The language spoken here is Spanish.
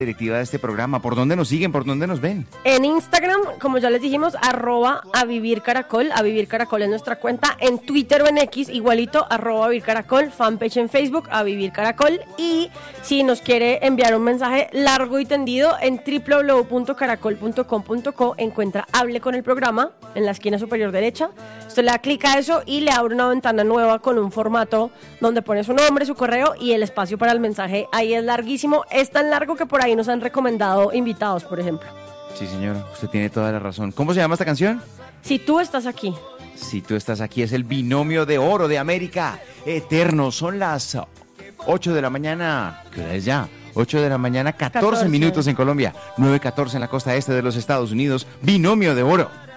directiva de este programa. ¿Por dónde nos siguen? ¿Por dónde nos ven? En Instagram, como ya les dijimos, @avivircaracol. Avivircaracol es nuestra cuenta. En Twitter o en X, igualito, @avivircaracol. Fanpage en Facebook, avivircaracol. Y si nos quiere enviar un mensaje largo y tendido, en www.caracol.com.co encuentra Hable con el programa en la esquina superior derecha. Usted le da clic a eso y le abre una ventana nueva con un formato donde pone su nombre, su correo y el espacio para el mensaje. Ahí es larguísimo. Es tan largo que por ahí nos han recomendado invitados, por ejemplo. Sí, señora, usted tiene toda la razón. ¿Cómo se llama esta canción? Si tú estás aquí. Si tú estás aquí, es el binomio de oro de América. Eterno, son las 8 de la mañana. ¿Qué hora es ya? 8 de la mañana, 14 minutos en Colombia, 9:14 en la costa este de los Estados Unidos. Binomio de oro.